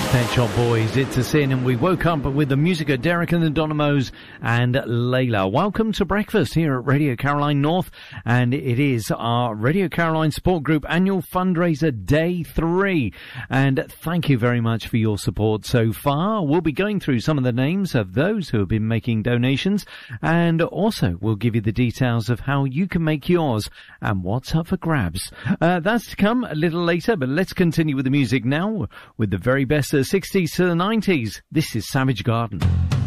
Pet Shop Boys, It's a Sin, and we woke up with the music of Derek and the Dynamos and Layla. Welcome to breakfast here at Radio Caroline North, and it is our Radio Caroline Sport Group annual fundraiser day 3. And thank you very much for your support so far. We'll be going through some of the names of those who have been making donations, and also we'll give you the details of how you can make yours and what's up for grabs. That's to come a little later, but let's continue with the music now with the very best of the 60s to the 90s. This is Savage Garden.